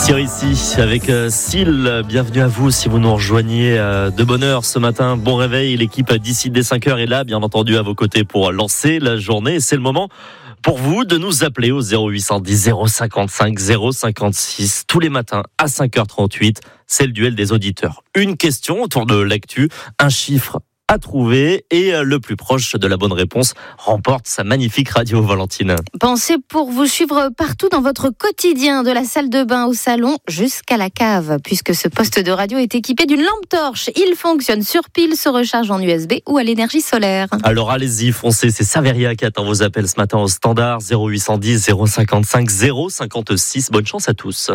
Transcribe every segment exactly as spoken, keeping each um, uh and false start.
Sur ici avec euh, Syl, bienvenue à vous si vous nous rejoignez euh, de bonne heure ce matin. Bon réveil, l'équipe d'ici dès cinq heures est là, bien entendu à vos côtés pour lancer la journée. Et c'est le moment pour vous de nous appeler au zéro huit cent dix zéro cinquante-cinq zéro cinquante-six tous les matins à cinq heures trente-huit. C'est le duel des auditeurs. Une question autour de l'actu, un chiffre à trouver et le plus proche de la bonne réponse remporte sa magnifique radio, Valentine. Pensez pour vous suivre partout dans votre quotidien, de la salle de bain au salon jusqu'à la cave, puisque ce poste de radio est équipé d'une lampe torche. Il fonctionne sur pile, se recharge en U S B ou à l'énergie solaire. Alors allez-y, foncez, c'est Saveria qui attend vos appels ce matin au standard zéro huit cent dix zéro cinquante-cinq zéro cinquante-six. Bonne chance à tous.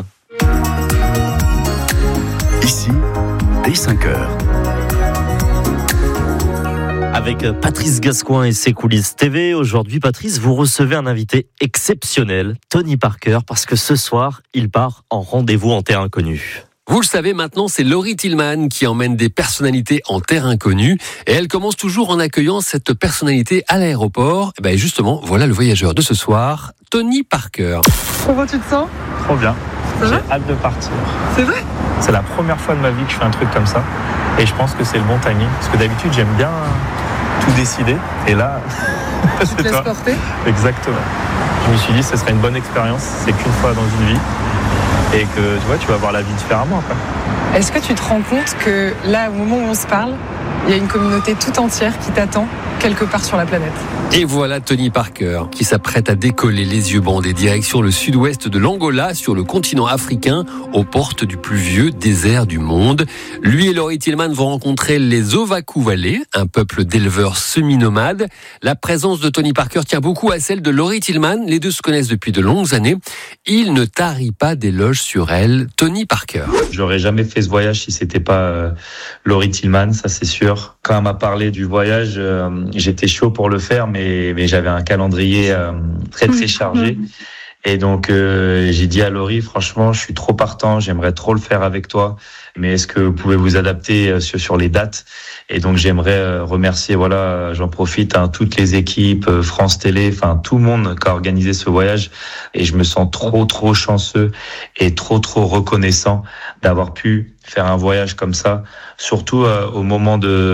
Ici, dès cinq heures. Avec Patrice Gascoin et ses coulisses T V. Aujourd'hui, Patrice, vous recevez un invité exceptionnel, Tony Parker, parce que ce soir, il part en rendez-vous en terre inconnue. Vous le savez maintenant, c'est Laurie Tillman qui emmène des personnalités en terre inconnue. Et elle commence toujours en accueillant cette personnalité à l'aéroport. Et ben justement, voilà le voyageur de ce soir, Tony Parker. Comment tu te sens ? Trop bien. Ça J'ai va hâte de partir. C'est vrai ? C'est la première fois de ma vie que je fais un truc comme ça. Et je pense que c'est le bon timing. Parce que d'habitude, j'aime bien tout décider. Et là, Tu c'est te laisses toi. porter ? Exactement. Je me suis dit, ce serait une bonne expérience. C'est qu'une fois dans une vie. Et que tu vois, tu vas voir la vie différemment après. Est-ce que tu te rends compte que là, au moment où on se parle, il y a une communauté tout entière qui t'attend quelque part sur la planète ? Et voilà Tony Parker qui s'apprête à décoller les yeux bandés direction le sud-ouest de l'Angola, sur le continent africain, aux portes du plus vieux désert du monde. Lui et Laurie Tillman vont rencontrer les Ovakou Valley, un peuple d'éleveurs semi-nomades. La présence de Tony Parker tient beaucoup à celle de Laurie Tillman. Les deux se connaissent depuis de longues années. Il ne tarit pas d'éloges sur elle. Tony Parker. J'aurais jamais fait ce voyage si c'était pas euh, Laurie Tillman, ça c'est sûr. Quand elle m'a parlé du voyage, euh, j'étais chaud pour le faire, mais, mais j'avais un calendrier euh, très très chargé. Et donc euh, j'ai dit à Laurie, franchement, je suis trop partant, j'aimerais trop le faire avec toi, mais est-ce que vous pouvez vous adapter euh, sur, sur les dates ? Et donc j'aimerais euh, remercier, voilà, j'en profite, hein, toutes les équipes, euh, France Télé, enfin tout le monde qui a organisé ce voyage. Et je me sens trop trop chanceux et trop trop reconnaissant d'avoir pu faire un voyage comme ça, surtout euh, au moment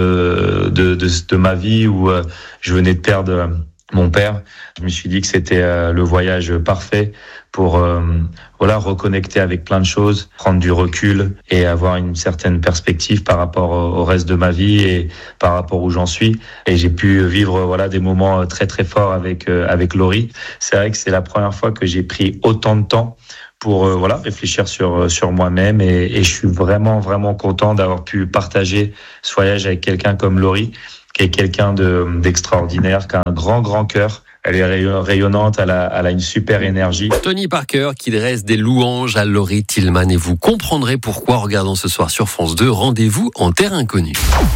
de, de de de ma vie où euh, je venais de perdre euh, mon père. Je me suis dit que c'était euh, le voyage parfait pour euh, voilà reconnecter avec plein de choses, prendre du recul et avoir une certaine perspective par rapport au, au reste de ma vie et par rapport où j'en suis. Et j'ai pu vivre voilà des moments très très forts avec euh, avec Laurie. C'est vrai que c'est la première fois que j'ai pris autant de temps pour euh, voilà réfléchir sur sur moi-même et, et je suis vraiment vraiment content d'avoir pu partager ce voyage avec quelqu'un comme Laurie, qui est quelqu'un de d'extraordinaire, qui a un grand grand cœur. Elle est rayonnante, elle a, elle a une super énergie. Tony Parker qui dresse des louanges à Laurie Tillman, et vous comprendrez pourquoi en regardant ce soir sur France deux, Rendez-vous en terre inconnue.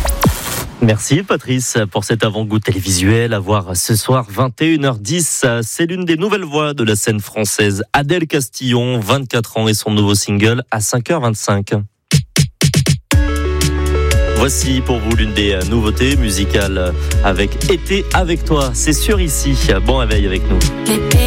Merci Patrice pour cet avant-goût télévisuel à voir ce soir vingt et une heures dix. C'est l'une des nouvelles voix de la scène française, Adèle Castillon, vingt-quatre ans, et son nouveau single à cinq heures vingt-cinq. Voici pour vous l'une des nouveautés musicales avec Été avec toi. C'est sûr ici. Bon réveil avec nous.